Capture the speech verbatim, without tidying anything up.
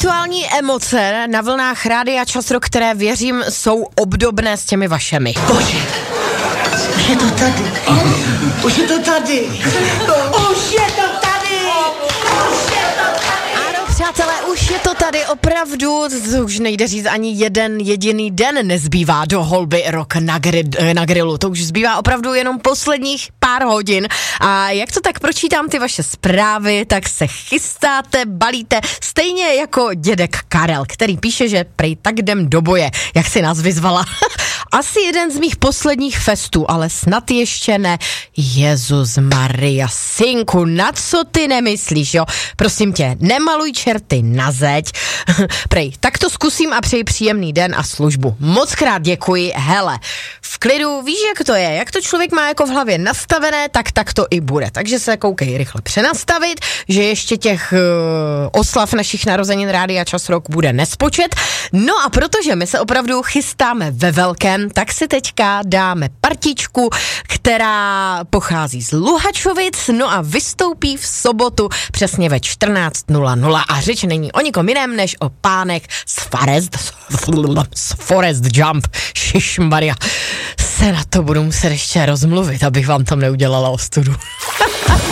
aktuální emoce na vlnách Rádia Čas Rock, které věřím jsou obdobné s těmi vašemi. Bože, už je to tady. Už je to tady. Už je to tady. Už je to tady. Ano, přátelé, už je to tady opravdu, už nejde říct ani jeden jediný den nezbývá do holby Rock na, gri- na grilu, to už zbývá opravdu jenom posledních pár hodin a jak to tak pročítám ty vaše zprávy, tak se chystáte, balíte, stejně jako dědek Karel, který píše, že prej tak jdem do boje, jak si nás vyzvala. Asi jeden z mých posledních festů, ale snad ještě ne. Jezus Maria, synku, na co ty nemyslíš, jo? Prosím tě, nemaluj čerty na zeď. Prej, tak to zkusím a přeji příjemný den a službu. Moc krát děkuji, hele, v klidu, víš, jak to je, jak to člověk má jako v hlavě nastavené, tak tak to i bude. Takže se koukej rychle přenastavit, že ještě těch uh, oslav našich narozenin Rádia Čas Rock bude nespočet. No a protože my se opravdu chystáme ve velkém, tak si teďka dáme partičku, která pochází z Luhačovic, no a vystoupí v sobotu přesně ve čtrnáct nula nula a řeč není o nikom jiném, než o pánech z Forest, z Forest Jump. Šišmaria, se na to budu muset ještě rozmluvit, abych vám tam neudělala ostudu.